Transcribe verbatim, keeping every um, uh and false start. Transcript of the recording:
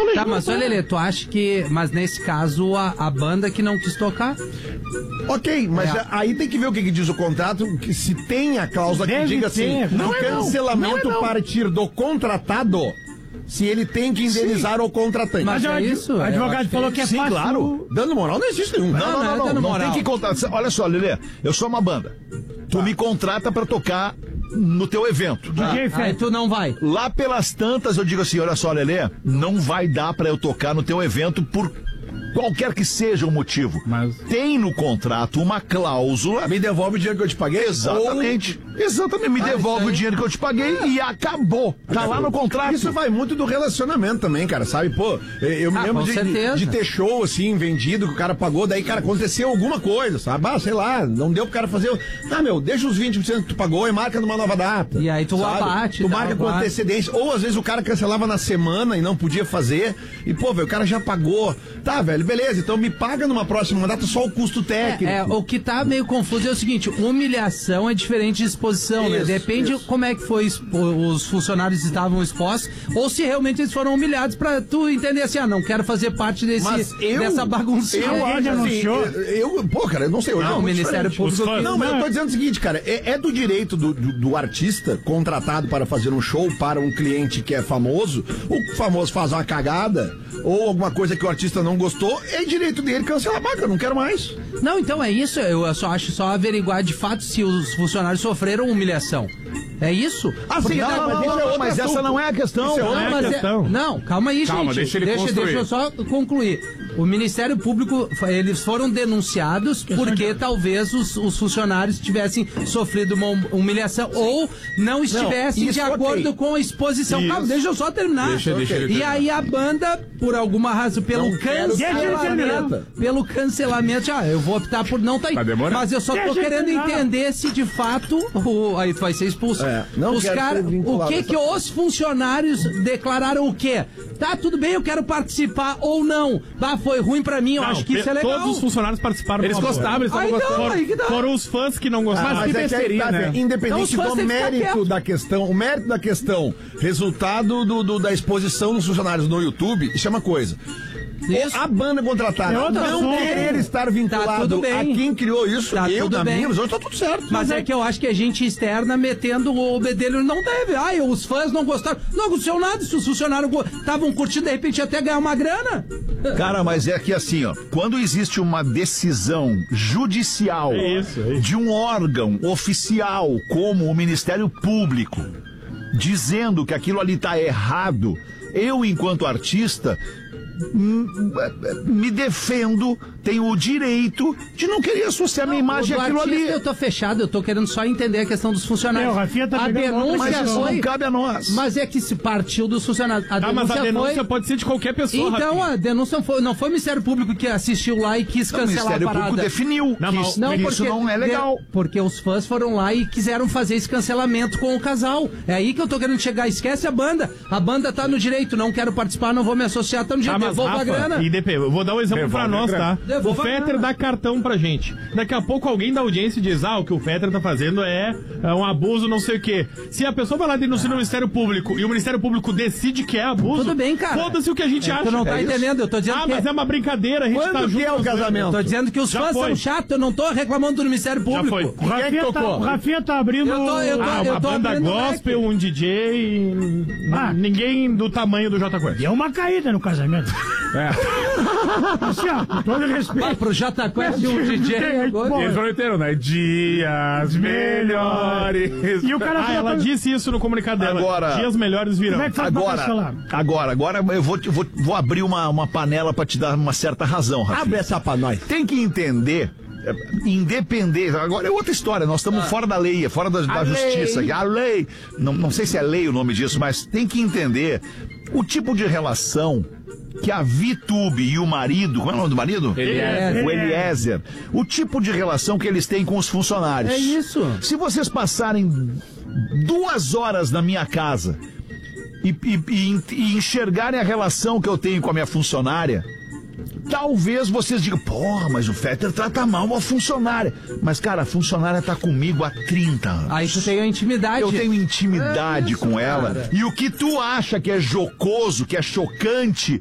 nenhum. Tá, mas olha, Lelê, tu acha que... Mas nesse caso, a, a banda que não quis tocar... Ok, mas É. aí tem que ver o que, que diz o contrato, que se tem a cláusula que Deve diga ter, assim, não no é não, cancelamento não é não. partir do contratado, se ele tem que indenizar o contratante. Mas Mas é o isso, o eu advogado acho que falou é que é Sim, fácil. claro. Dano moral não existe nenhum. Não, Não, não, não não, é não, dano não moral. tem que contar. Olha só, Lelê, eu sou uma banda. Tu me contrata pra tocar no teu evento. D J Aí Fed. tu não vai. Lá pelas tantas eu digo assim, olha só, Lelê, não vai dar pra eu tocar no teu evento por qualquer que seja o motivo. Mas- Tem no contrato uma cláusula. Me devolve o dinheiro que eu te paguei? Exatamente. Exatamente. Me Ah, devolve isso o aí. dinheiro que eu te paguei e acabou. Tá lá no contrato. Isso vai muito do relacionamento também, cara, sabe? Pô, eu me Ah, lembro com de, certeza. de ter show, assim, vendido, que o cara pagou, daí, cara, aconteceu alguma coisa, sabe? Ah, sei lá, não deu pro cara fazer... Ah, meu, deixa os vinte por cento que tu pagou e marca numa nova data. E aí tu sabe? abate, Tu dá marca com abate. antecedência. Ou, às vezes, o cara cancelava na semana e não podia fazer. E, pô, velho, o cara já pagou. Tá, velho, beleza, então me paga numa próxima data só o custo técnico. É, é, o que tá meio confuso é o seguinte, humilhação é diferente de exposição, né? Isso, Depende isso. como é que foi expo- os funcionários estavam expostos, ou se realmente eles foram humilhados pra tu entender assim, ah, não quero fazer parte desse, Mas eu, dessa baguncinha. eu Alguém acho já assim, anunciou? eu, eu- pô, cara, eu não sei. Hoje Não, é o muito Ministério diferente. Público Os- Não, mas eu tô dizendo o seguinte, cara, é, é do direito do, do, do artista contratado para fazer um show para um cliente que é famoso, o famoso faz uma cagada ou alguma coisa que o artista não gostou, é direito dele cancelar a marca, eu não quero mais. Não, então é isso, eu só acho só averiguar de fato se os funcionários sofreram humilhação. É isso? Ah, sim, Porque não, daí- não, Não, isso é não, outro mas assunto. essa não é a questão. Isso é Não, outra mas é- questão. não, calma aí, Calma, gente. deixa ele construir. deixa eu só concluir. O Ministério Público, eles foram denunciados porque talvez os, os funcionários tivessem sofrido uma hum- humilhação ou não estivessem isso de ok. acordo com a exposição. Isso. Calma, deixa eu só terminar. Deixa, deixa ele E terminar. aí a banda, por alguma razão, pelo Não quero Deixa ele cancelamento, terminar. pelo cancelamento, ah, eu vou optar por não tá aí. Tá demorando. Mas eu só tô Deixa ele querendo terminar. entender se de fato o, aí tu vai ser expulso. É, não Os quero cara, ser o vinculado que a que os funcionários declararam o quê? Tá, tudo bem, eu quero participar ou não. Bah, foi ruim pra mim, eu Não, acho que isso é pe- legal. Todos os funcionários participaram. Eles com amor. gostavam, eles Ah, estavam então, gostando. aí que dá. Foram os fãs que não gostaram. Mas que é aí besteirinha, tá, né? velho, independente Então, os fãs do têm que ficar mérito quieto. da questão, o mérito da questão, resultado do, do- da exposição dos funcionários no YouTube, isso é uma coisa. Isso. A banda contratada É outro não assunto. querer estar Tá vinculado tudo bem. a quem criou isso, Tá eu, tudo da bem. minha visão, tá tudo certo. Mas é que eu acho que a gente externa metendo o bedelho não deve. Ai, os fãs não gostaram. Não aconteceu nada. Se os funcionários estavam curtindo, de repente até ganhar uma grana. Cara, mas é que assim, ó, quando existe uma decisão judicial É isso, é isso. de um órgão oficial como o Ministério Público dizendo que aquilo ali tá errado, eu, enquanto artista, hum, me defendo, tenho o direito de não querer associar minha imagem Do àquilo artista, ali. Eu tô fechado, eu tô querendo só entender a questão dos funcionários. É, o Rafinha tá a pegando outra denúncia Mas isso foi... não cabe a nós. Mas é que se partiu dos funcionários. A Tá, mas denúncia a denúncia foi... pode ser de qualquer pessoa. Então, Rafinha. a denúncia não foi, não foi o Ministério Público que assistiu lá e quis o cancelar Ministério a parada. Público definiu Não, que mas- isso, Não, isso porque, não é legal. de- porque os fãs foram lá e quiseram fazer esse cancelamento com o casal. É aí que eu tô querendo chegar. Esquece a banda. A banda tá no direito. Não quero participar, não vou me associar. Tá no direito. Tá, mas Devolva a Rafa, grana. e D P, eu vou dar um exemplo Devolve pra a nós, grana. tá? Devolve O a Fetter grana. dá cartão pra gente. Daqui a pouco alguém da audiência diz, ah, o que o Fetter tá fazendo é, é um abuso, não sei o quê. Se a pessoa vai lá denunciar no Ministério Público e o Ministério Público decide que é abuso, Tudo bem, cara. foda-se o que a gente É, acha. tu não tá É isso. entendendo. Eu tô dizendo Ah, que... mas é uma brincadeira, a gente Quando tá que junto. é o nas coisas. casamento? Tô dizendo que os Já fãs foi. são chatos. Eu não tô reclamando do Ministério Já Público. foi. O Rafinha, tá, o Rafinha tá abrindo. Eu tô- eu tô- Ah, eu uma banda abrindo o gospel, leque. um D J, Ah. ninguém do tamanho do J Quest. Deu uma caída no casamento. É. Assim, ó, com todo Vai respeito. pro J Quest e um D J. Tem, agora. bom, Eles prometeram, né? Dias melhores. E o cara Ah, fica ela pra- disse isso no comunicado dela. Agora- Dias melhores virão. Como é que faz pra Agora, cancelar? agora, agora eu vou, te- vou, vou abrir uma, uma panela pra te dar uma certa razão, Rafinha. Abre essa pra nós. Tem que entender, é, independente, agora é outra história, nós estamos fora da lei, é fora da, da justiça, a lei, não, não sei se é lei o nome disso, mas tem que entender o tipo de relação que a Vitube e o marido, como é o nome do marido? Eliezer. O Eliezer, o tipo de relação que eles têm com os funcionários. É isso. Se vocês passarem duas horas na minha casa e, e- e- e enxergarem a relação que eu tenho com a minha funcionária, talvez vocês digam, porra, mas o Fetter trata mal uma funcionária. Mas, cara, a funcionária tá comigo há trinta anos. Aí tu tem a intimidade. Eu tenho intimidade É isso, com ela. cara. E o que tu acha que é jocoso, que é chocante,